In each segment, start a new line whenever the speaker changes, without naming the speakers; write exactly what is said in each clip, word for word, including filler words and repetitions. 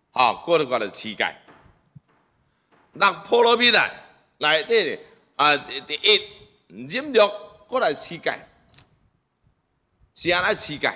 吼，过了过了乞丐，六波罗蜜来内底啊，第一忍辱过来乞丐，是安尼乞丐，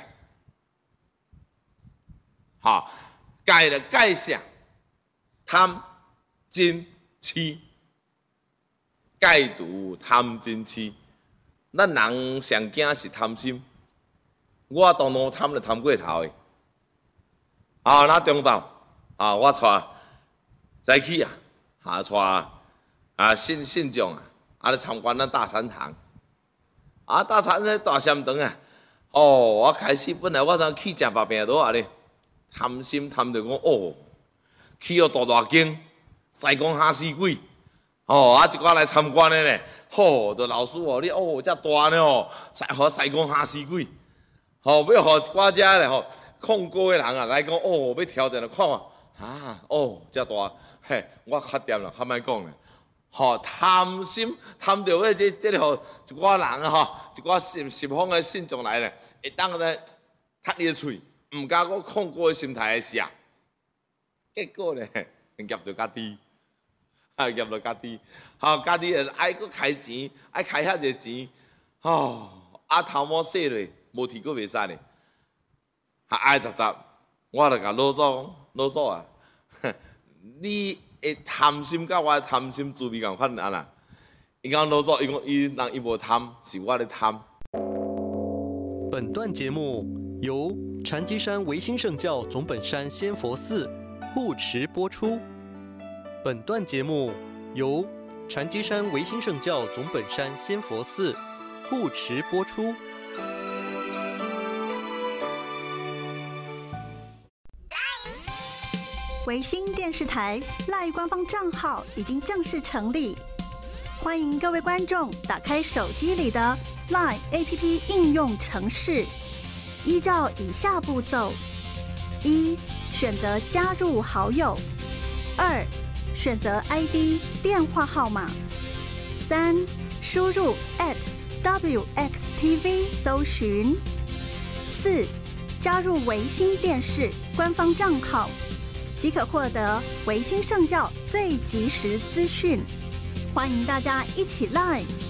吼，戒了戒啥？贪、嗔、痴，戒除贪、嗔、痴。咱人上惊是贪心，我当当贪就贪过头的。啊，那中昼啊，我带早起啊，下带啊信信众啊，啊来参观咱大禅堂。啊，大禅在大禅堂啊，哦，我开始本来我当去食白饼倒啊咧，贪心贪着讲哦，去哦大大间，西讲哈死鬼，哦，啊一寡来参观的咧，吼，着老师哦，你哦遮大呢哦，西互西讲哈死鬼，吼，要互一寡遮咧吼。控股的人啊，来讲哦，要挑战了，看啊，哦，遮大，嘿，我较掂啦，较莫讲啦。吼、哦，贪心贪着要这这个吼一寡人吼，一寡十十方的信众来咧，会当咧踢你的喙，毋敢讲控股的心态是啊。结果咧，夹着家己，啊，夹着家己，吼、哦，家己爱搁开钱，爱开遐济钱，吼、哦，啊头毛洗落，无提过袂使咧。啊，爱杂杂，我著甲老祖讲，老祖啊，你会贪心甲我贪心滋味共款安那？伊讲老祖，伊讲伊人伊无贪，是我咧贪。
本段节目由禅机山维新圣教总本山仙佛寺护持播出。本段节目由禅机山维新圣教总本山仙佛寺护持播出。
维新电视台 LINE 官方账号已经正式成立，欢迎各位观众打开手机里的 LINE A P P 应用程式，依照以下步骤：一、选择加入好友；二、选择 I D 电话号码；三、输入 at W X T V 搜寻；四、加入维新电视官方账号。即可获得维新圣教最及时资讯，欢迎大家一起 Line